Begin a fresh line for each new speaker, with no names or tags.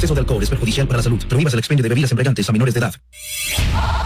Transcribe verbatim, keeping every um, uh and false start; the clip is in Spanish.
exceso de alcohol es perjudicial para la salud. Prohíbas el expendio de bebidas embriagantes a menores de edad.